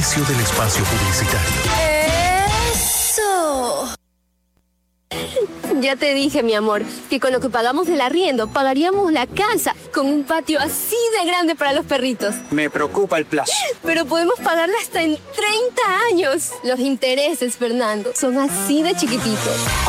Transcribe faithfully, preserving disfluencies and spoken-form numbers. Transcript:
inicio del espacio publicitario. ¡Eso! Ya te dije, mi amor, que con lo que pagamos del arriendo pagaríamos la casa con un patio así de grande para los perritos. Me preocupa el plazo. Pero podemos pagarla hasta en treinta años. Los intereses, Fernando, son así de chiquititos.